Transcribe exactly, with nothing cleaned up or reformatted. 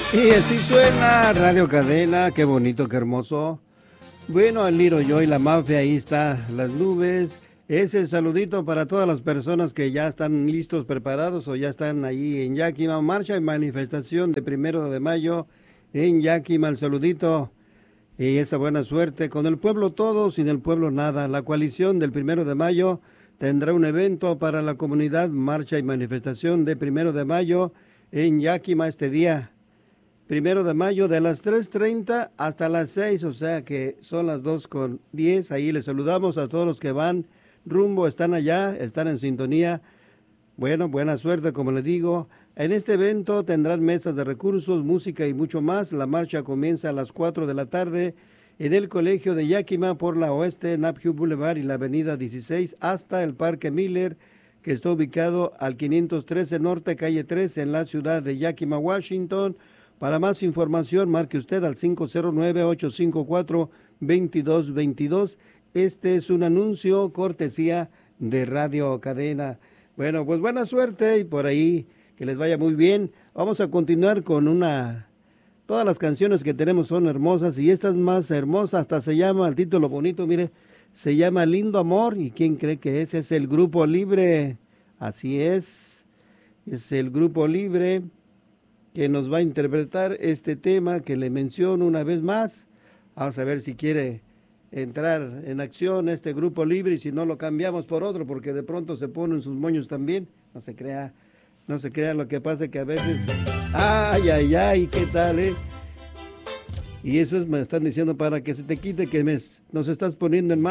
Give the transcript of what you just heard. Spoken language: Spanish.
Y así suena Radio Cadena, qué bonito, qué hermoso. Bueno, el Liro Yo y la mafia, ahí está, las nubes. Ese saludito para todas las personas que ya están listos, preparados o ya están ahí en Yakima. Marcha y manifestación de primero de mayo en Yakima, el saludito. Y esa buena suerte con el pueblo todo, sin el pueblo nada. La coalición del primero de mayo tendrá un evento para la comunidad, marcha y manifestación de primero de mayo en Yakima este día. Primero de mayo de las tres treinta hasta las seis, o sea que son las dos con diez. Ahí les saludamos a todos los que van rumbo, están allá, están en sintonía. Bueno, buena suerte, como les digo. En este evento tendrán mesas de recursos, música y mucho más. La marcha comienza a las cuatro de la tarde en el Colegio de Yakima por la Oeste, Naphill Boulevard y la Avenida dieciséis hasta el Parque Miller, que está ubicado al quinientos trece Norte, calle tres, en la ciudad de Yakima, Washington. Para más información, marque usted al cinco cero nueve, ocho cinco cuatro, dos dos dos dos. Este es un anuncio cortesía de Radio Cadena. Bueno, pues buena suerte y por ahí que les vaya muy bien. Vamos a continuar con una... Todas las canciones que tenemos son hermosas y esta es más hermosa, hasta se llama, el título bonito, mire, se llama Lindo Amor. ¿Y quién cree que es? Es el Grupo Libre. Así es, es el Grupo Libre que nos va a interpretar este tema que le menciono una vez más. Vamos a ver si quiere entrar en acción este Grupo Libre y si no lo cambiamos por otro, porque de pronto se ponen sus moños también. No se crea, no se crea, lo que pasa es que a veces, ay, ay, ay, ¿qué tal, eh? Y eso es, me están diciendo para que se te quite, que me, nos estás poniendo en